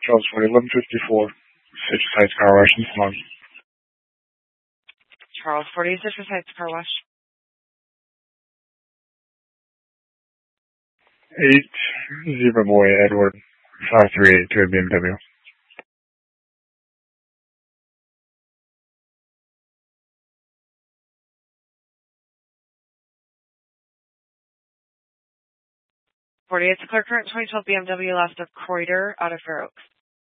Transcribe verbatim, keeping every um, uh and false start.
Charles Forty, eleven fifty-four, Citrus Heights Car Wash in Smog. Charles Forty, Citrus Heights Car Wash. eight Zebra Boy Edward, five three eight to a B M W. forty-eight, the Clear Current twenty twelve B M W, last of Croyder out of Fair Oaks.